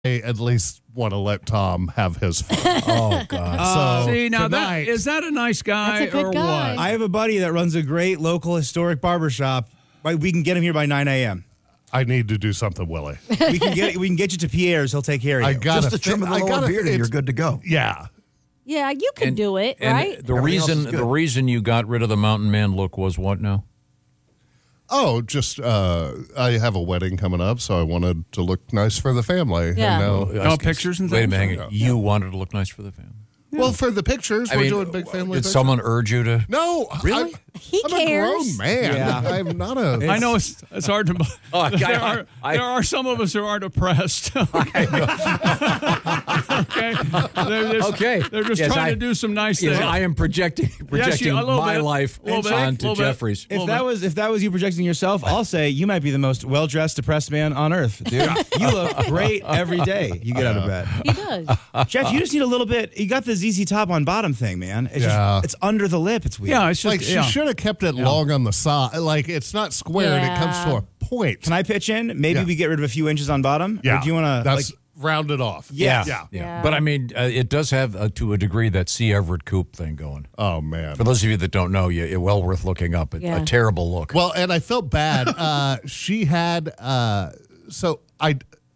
at least want to let Tom have his fun. Oh, God. See, now tonight- is that a nice guy That's a good or guy. what? I have a buddy that runs a great local historic barbershop. We can get him here by 9 a.m. I need to do something, Willie. We can get you to Pierre's. He'll take care of you. I got Just a trim of the lower beard and you're good to go. Yeah. Yeah, you can do it, And right? the Everything else is reason good. the reason you got rid of the mountain man look was what now? Oh, just I have a wedding coming up, so I wanted to look nice for the family. Yeah. And now, Oh, pictures and Wait a things? minute. hang on. You wanted to look nice for the family. well, for the pictures, I we're mean, doing big family did pictures. someone urge you to? No. Really? He I'm cares. a grown man. Yeah. I'm not a... I know it's hard to. Oh, there are some of us who aren't oppressed. Okay, Okay. they're just Yes, trying to do some nice Yes, things. I am projecting a little my bit. life Little bit. onto Little bit. Jeffrey's. If that was you projecting yourself, I'll say you might be the most well-dressed depressed man on earth, dude. You look great every day you get out of bed. He does. Jeff, you just need a little bit. You got the ZZ Top on bottom thing, man. It's Yeah. it's under the lip. It's weird. Yeah, it's just Like, she yeah. should have kept it long on the side. Like, it's not square and it comes to a point. Can I pitch in? Maybe Yeah. we get rid of a few inches on bottom. Yeah. Or do you want to That's round it off. Yeah. Yeah. Yeah. But I mean, it does have to a degree that C. Everett Koop thing going. Oh, man. For those of you that don't know, it's well worth looking up. Yeah. A terrible look. Well, and I felt bad. She had, so I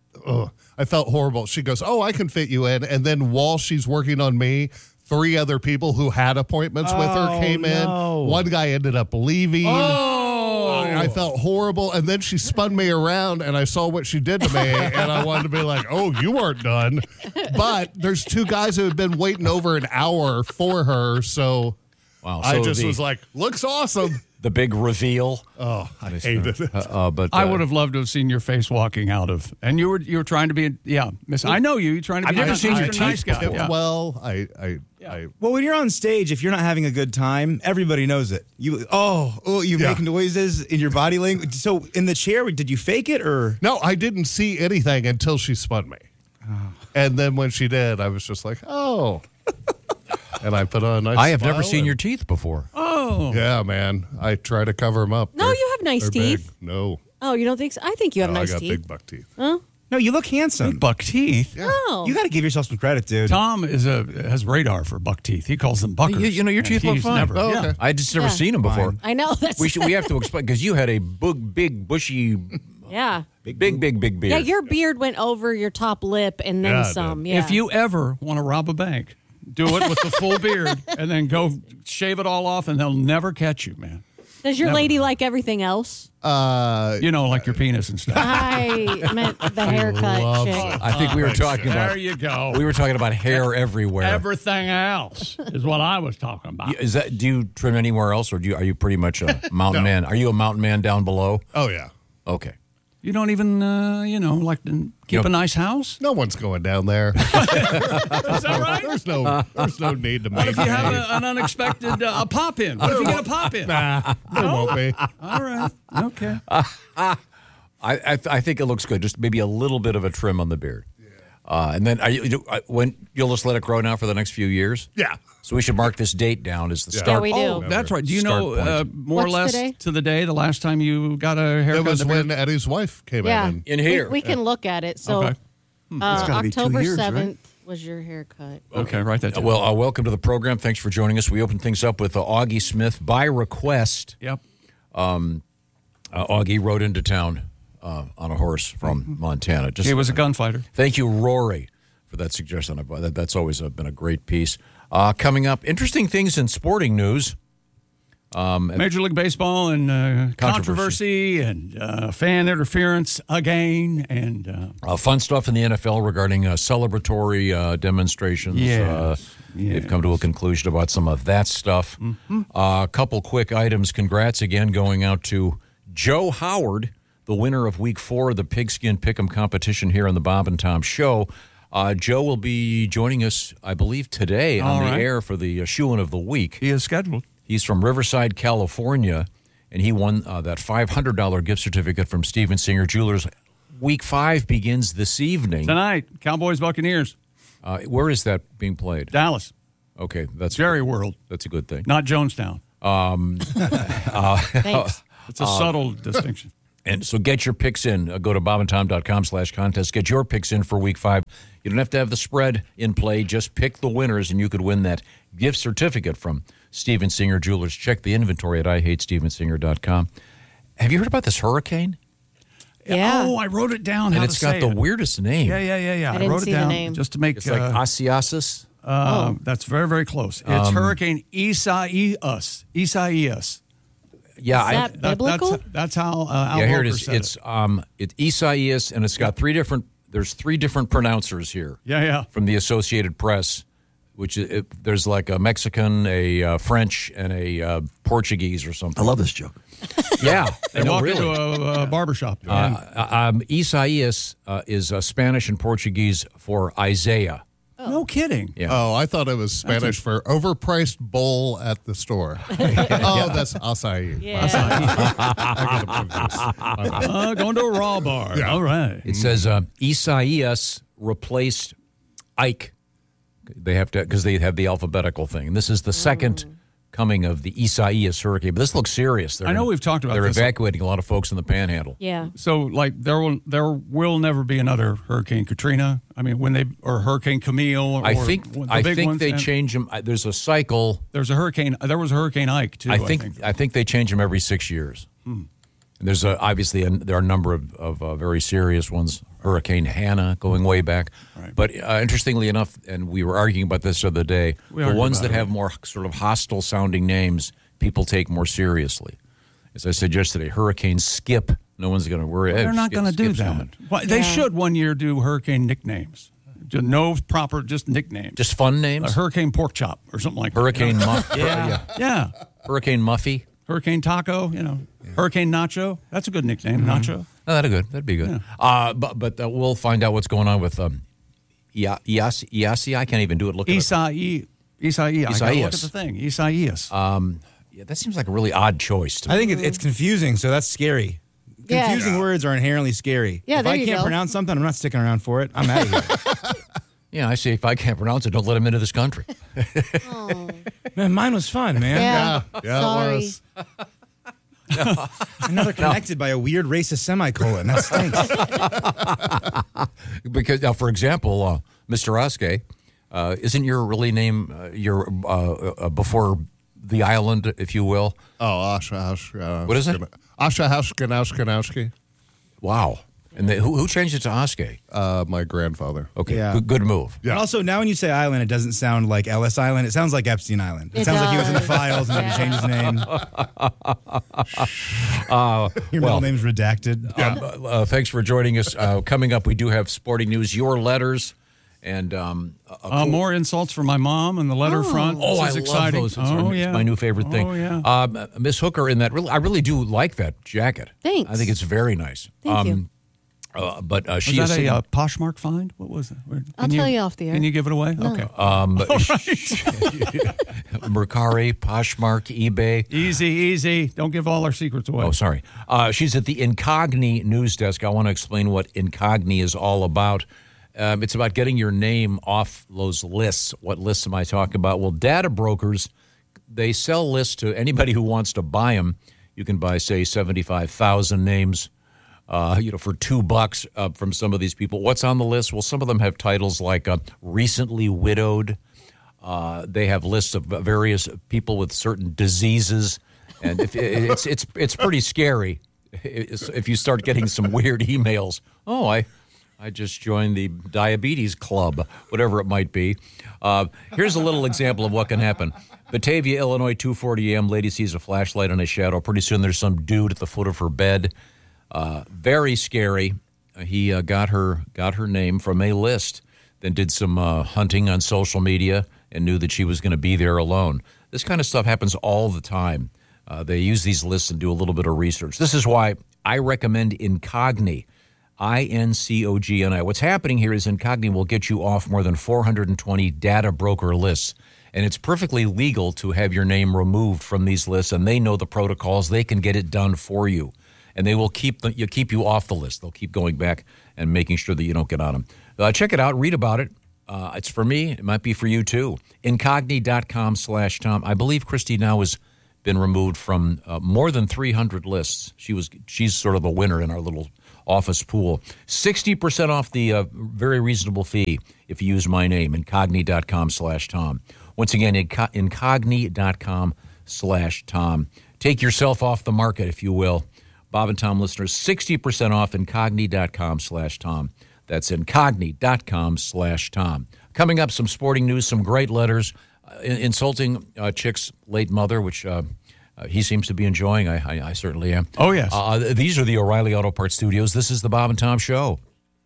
felt horrible. She goes, "Oh, I can fit you in." And then while she's working on me, 3 other people who had appointments with her came no. in. One guy ended up leaving. Oh, I felt horrible. And then she spun me around and I saw what she did to me. And I wanted to be like, "Oh, you aren't done." But there's 2 guys who have been waiting over an hour for her. So, Wow. I So just the, was like, "Looks awesome." the big reveal. Oh, I hated it. But I would have loved to have seen your face walking out of, and you were trying to be, Miss. I know you. You're trying to be. I've never a seen your nice teeth guy. before. Yeah. Well, I Well, when you're on stage, if you're not having a good time, everybody knows it. You're making noises in your body language. So in the chair, did you fake it or? no, I didn't see anything until she spun me. And then when she did, I was just like, "Oh." And I put on a nice I have never smile seen and- your teeth before. Oh, Yeah, man. I try to cover them up. No, you have nice they're teeth. big. No. Oh, you don't think so? I think you have No, nice I got teeth. big buck teeth. No, you look handsome. buck teeth. Oh. You got to give yourself some credit, dude. Tom has radar for buck teeth. He calls them buckers. You know, your And teeth look he's fine. Never, Oh, yeah. okay. I just never Yeah. seen them before. Fine. I know. That's We have to explain because you had a big bushy, yeah. big beard. Yeah, your beard went over your top lip and then Yeah, it some. did. Yeah. If you ever want to rob a bank, do it with the full beard and then go shave it all off, and they'll never catch you, man. Does your lady like everything else? You know, like your penis and stuff. I meant the haircut loves chick. it. I think we were talking There about. you go. We were talking about hair everywhere. Everything else is what I was talking about. Is that? Do you trim anywhere else, or are you pretty much a mountain man? Are you a mountain man down below? Oh, yeah. Okay. You don't even, like to keep a nice house? No one's going down there. Is that right? There's no need to What make if you have an unexpected a pop-in? What if you get a pop-in? Nah, there won't be. All right. Okay. I think it looks good. Just maybe a little bit of a trim on the beard. And then when you'll just let it grow now for the next few years. Yeah. So we should mark this date down as the Yeah, start. we do. Oh, that's right. Do you Start know point. more or What's less today? to the day, the last time you got a haircut? It was in the beard? when Eddie's wife came Yeah. in. In here. We can look at it. So Okay. gotta be 2 October years, right? 7th was your haircut. Okay, write that down. Well, welcome to the program. Thanks for joining us. We open things up with Augie Smith by request. Yep. Augie rode into town on a horse from Montana. He was a gunfighter. Thank you, Rory, for that suggestion. That's always been a great piece. Coming up, interesting things in sporting news. Major League Baseball and controversy and fan interference again. And Fun stuff in the NFL regarding celebratory demonstrations. Yes. They've come to a conclusion about some of that stuff. A couple quick items. Congrats again going out to Joe Howard, the winner of Week 4 of the Pigskin Pick'em competition here on the Bob and Tom Show. Joe will be joining us, I believe, today on the air for the Shoein' of the Week. he is scheduled. He's from Riverside, California, and he won that $500 gift certificate from Steven Singer Jewelers. Week 5 begins this evening. Tonight, Cowboys, Buccaneers, Where is that being played? Dallas, Okay, that's Jerry World, That's a good thing. not Jonestown. Thanks. It's a subtle distinction. And so get your picks in. Go to bobandtom.com/contest. Get your picks in for Week 5. You don't have to have the spread in play. Just pick the winners, and you could win that gift certificate from Steven Singer Jewelers. Check the inventory at IHateStevenSinger.com. Have you heard about this hurricane? Yeah. Oh, I wrote it down. And How it's to got say the it. weirdest name. Yeah. I I didn't wrote see it the down name. just to make. It's like Asiasis. That's very, very close. It's Hurricane Isaias. Isaias. Yeah, Is that biblical? That's how Al here it Roker is. said It's Isaias, and it's got there's three different pronouncers here. Yeah. From the Associated Press, which there's like a Mexican, a French, and a Portuguese or something. I love this joke. Yeah, They walk into a barbershop. Isaias is Spanish and Portuguese for Isaiah. No kidding. Yeah. Oh, I thought it was Spanish for overpriced bowl at the store. That's acai. Yeah. I gotta prove this. Going to a raw bar. Yeah. All right. It says Isaias replaced Ike. They have to because they have the alphabetical thing. And this is the second coming of the Isaias hurricane. But this looks serious. I know we've talked about They're this. evacuating a lot of folks in the Panhandle. Yeah. So, like, there will never be another Hurricane Katrina. I mean, or Hurricane Camille. Or I think the big ones, they and change them. There's a cycle. There's a hurricane. There was a Hurricane Ike too. I think they change them every 6 years. And there's obviously there are a number of very serious ones. Hurricane Hannah going way back. Right. But interestingly enough, and we were arguing about this the other day, the ones that have more sort of hostile sounding names, people take more seriously. As I said yesterday, Hurricane Skip. No one's going to worry. They're not going to do Skip's that. coming. Well, they should one year do hurricane nicknames. No proper, just nicknames. Just fun names. Hurricane Pork Chop or something like Hurricane that. Muff. Yeah. Hurricane Muffy. Hurricane Taco. Hurricane Nacho. That's a good nickname. Nacho. Oh, that'd be good. But we'll find out what's going on with Iasi. I can't even do it. Look at it. Isaias. I gotta look at the thing. Isaias. Yeah, that seems like a really odd choice to me. I think it's confusing, so that's scary. Yeah. Confusing words are inherently scary. Yeah, if there I you can't go. pronounce something, I'm not sticking around for it. I'm out of here. Yeah, I say if I can't pronounce it, don't let him into this country. Man, mine was fun, man. Yeah, Sorry. it was. Another connected by a weird racist semicolon. That stinks. Because now, for example, Mr. Oskey, isn't your really name before the island, if you will? Oh, Asha. What is it? Asha Hashkanowski. Wow. And who changed it to Oskey? My grandfather. Okay, Yeah. good move. Yeah. And also, now when you say island, it doesn't sound like Ellis Island. It sounds like Epstein Island. It It sounds like he was in the does. files and had to change his name. Your middle name's redacted. Thanks for joining us. Coming up, we do have sporting news, your letters, and More insults from my mom and the letter front. Oh, This is I exciting. love those. Oh, It's yeah. my new favorite thing. Oh, yeah. Miss Hooker, I really do like that jacket. Thanks. I think it's very nice. Thank you. But Was she that is a Poshmark find? What was it? I'll tell you off the air. Can you give it away? No. Okay. Mercari, Poshmark, eBay. Easy. Don't give all our secrets away. Oh, sorry. She's at the Incogni news desk. I want to explain what Incogni is all about. It's about getting your name off those lists. What lists am I talking about? Well, data brokers, they sell lists to anybody who wants to buy them. You can buy, say, 75,000 names, for $2 from some of these people. What's on the list? Well, some of them have titles like recently widowed. They have lists of various people with certain diseases, and it's pretty scary if you start getting some weird emails. Oh, I just joined the diabetes club, whatever it might be. Here's a little example of what can happen. Batavia, Illinois, 2:40 a.m. Lady sees a flashlight in a shadow. Pretty soon there's some dude at the foot of her bed. Very scary. He got her name from a list, then did some hunting on social media and knew that she was going to be there alone. This kind of stuff happens all the time. They use these lists and do a little bit of research. This is why I recommend Incogni, Incogni. What's happening here is Incogni will get you off more than 420 data broker lists. And it's perfectly legal to have your name removed from these lists, and they know the protocols. They can get it done for you. And they will keep you off the list. They'll keep going back and making sure that you don't get on them. Check it out. Read about it. It's for me. It might be for you, too. Incogni.com/Tom. I believe Christy now is been removed from more than 300 lists. She's sort of a winner in our little office pool. 60% off the very reasonable fee if you use my name, incogni.com/Tom. Once again, incogni.com/Tom. Take yourself off the market, if you will. Bob and Tom listeners, 60% off incogni.com/Tom. That's incogni.com/Tom. Coming up, some sporting news, some great letters, insulting Chick's late mother, which he seems to be enjoying. I certainly am. Oh, yes. These are the O'Reilly Auto Parts Studios. This is the Bob and Tom Show.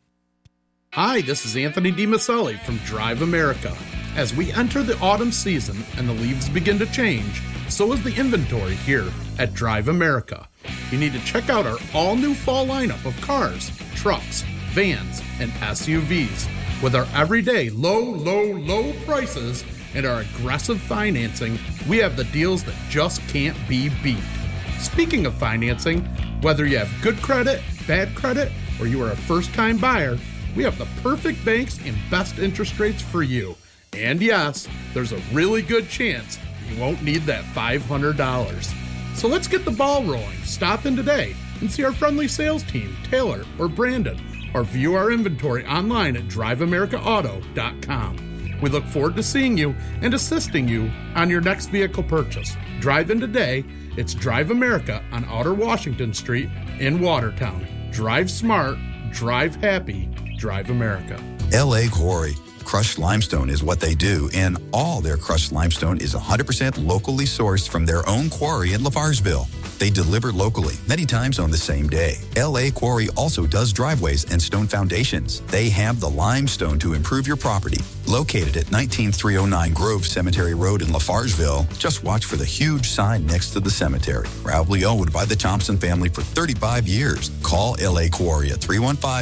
Hi, this is Anthony DiMaselli from Drive America. As we enter the autumn season and the leaves begin to change, so is the inventory here at Drive America. You need to check out our all-new fall lineup of cars, trucks, vans, and SUVs. With our everyday low prices and our aggressive financing, we have the deals that just can't be beat. Speaking of financing, whether you have good credit, bad credit, or you are a first-time buyer, we have the perfect banks and best interest rates for you. And yes, there's a really good chance you won't need that $500. So let's get the ball rolling. Stop in today and see our friendly sales team, Taylor or Brandon, or view our inventory online at driveamericaauto.com. We look forward to seeing you and assisting you on your next vehicle purchase. Drive in today. It's Drive America on Outer Washington Street in Watertown. Drive smart, drive happy, Drive America. L.A. Quarry. Crushed limestone is what they do, and all their crushed limestone is 100% locally sourced from their own quarry in Lafargeville. They deliver locally, many times on the same day. L.A. Quarry also does driveways and stone foundations. They have the limestone to improve your property. Located at 19309 Grove Cemetery Road in Lafargeville, just watch for the huge sign next to the cemetery. Proudly owned by the Thompson family for 35 years. Call L.A. Quarry at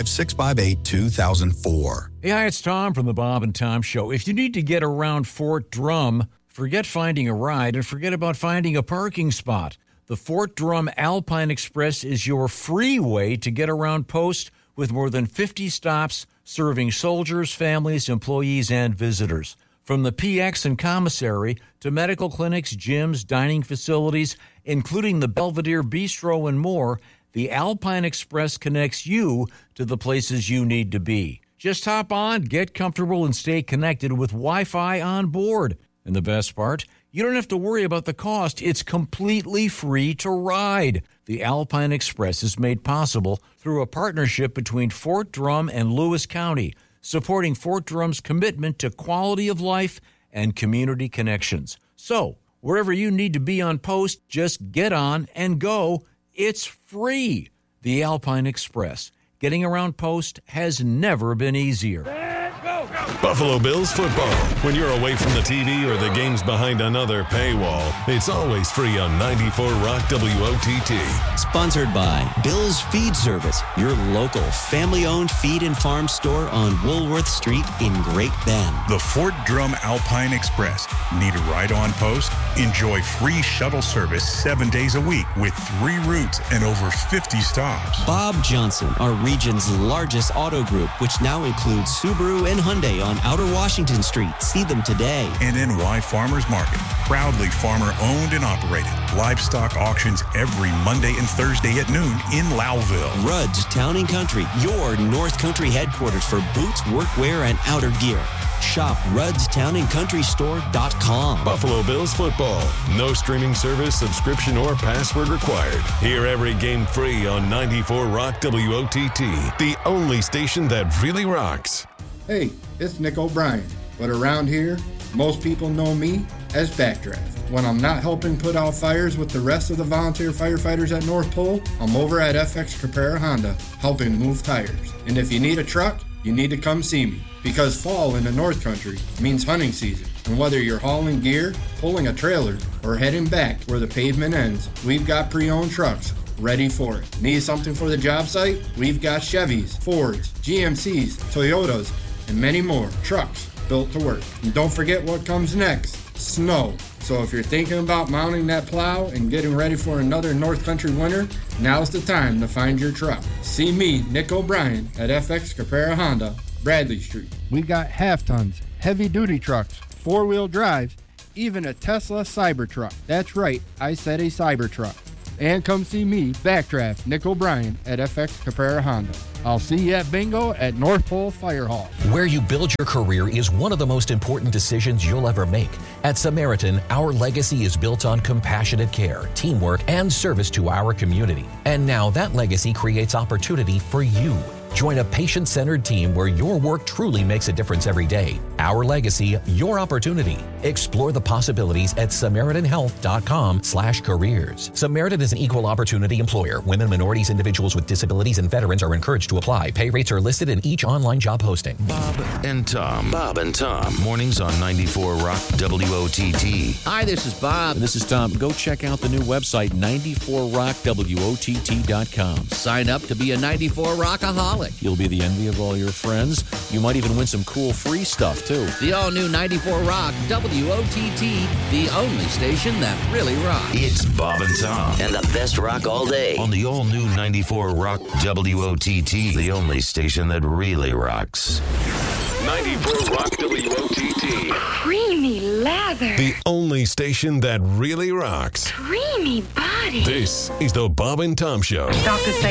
315-658-2004. Hey, hi, it's Tom from the Bob and Tom Show. If you need to get around Fort Drum, forget finding a ride and forget about finding a parking spot. The Fort Drum Alpine Express is your free way to get around Post with more than 50 stops serving soldiers, families, employees, and visitors. From the PX and commissary to medical clinics, gyms, dining facilities, including the Belvedere Bistro and more, the Alpine Express connects you to the places you need to be. Just hop on, get comfortable, and stay connected with Wi-Fi on board. And the best part, you don't have to worry about the cost. It's completely free to ride. The Alpine Express is made possible through a partnership between Fort Drum and Lewis County, supporting Fort Drum's commitment to quality of life and community connections. So, wherever you need to be on post, just get on and go. It's free. The Alpine Express. Getting around Post has never been easier. Buffalo Bills football. When you're away from the TV or the game's behind another paywall, it's always free on 94 Rock WOTT. Sponsored by Bill's Feed Service, your local family-owned feed and farm store on Woolworth Street in Great Bend. The Fort Drum Alpine Express. Need a ride on post? Enjoy free shuttle service 7 days a week with 3 routes and over 50 stops. Bob Johnson, our region's largest auto group, which now includes Subaru and Hyundai on Outer Washington Street. See them today. And NY Farmers Market. Proudly farmer-owned and operated. Livestock auctions every Monday and Thursday at noon in Lowville. Rudd's Town & Country, your North Country headquarters for boots, workwear, and outer gear. Shop Rudd'sTownandCountryStore.com. Buffalo Bills football. No streaming service, subscription, or password required. Hear every game free on 94 Rock WOTT, the only station that really rocks. Hey, it's Nick O'Brien, but around here, most people know me as Backdraft. When I'm not helping put out fires with the rest of the volunteer firefighters at North Pole, I'm over at FX Caprera Honda, helping move tires. And if you need a truck, you need to come see me, because fall in the North Country means hunting season. And whether you're hauling gear, pulling a trailer, or heading back where the pavement ends, we've got pre-owned trucks ready for it. Need something for the job site? We've got Chevys, Fords, GMCs, Toyotas, and many more trucks built to work. And don't forget what comes next, snow. So if you're thinking about mounting that plow and getting ready for another North Country winter, now's the time to find your truck. See me, Nick O'Brien, at FX Caprera Honda, Bradley Street. We got half tons, heavy duty trucks, 4-wheel drives, even a Tesla Cybertruck. That's right, I said a Cybertruck. And come see me, Backdraft Nick O'Brien at FX Caprera Honda. I'll see you at bingo at North Pole Fire Hall. Where you build your career is one of the most important decisions you'll ever make. At Samaritan, our legacy is built on compassionate care, teamwork, and service to our community. And now that legacy creates opportunity for you. Join a patient-centered team where your work truly makes a difference every day. Our legacy, your opportunity. Explore the possibilities at SamaritanHealth.com/careers. Samaritan is an equal opportunity employer. Women, minorities, individuals with disabilities, and veterans are encouraged to apply. Pay rates are listed in each online job posting. Bob and Tom. Bob and Tom. Mornings on 94 Rock WOTT. Hi, this is Bob. And this is Tom. Go check out the new website, 94RockWOTT.com. Sign up to be a 94 Rockaholic. You'll be the envy of all your friends. You might even win some cool free stuff, too. The all-new 94 Rock WOTT, the only station that really rocks. It's Bob and Tom. And the best rock all day. On the all-new 94 Rock WOTT, the only station that really rocks. 94 Rock WOTT. Creamy lather. The only station that really rocks. Creamy body. This is the Bob and Tom Show. Dr.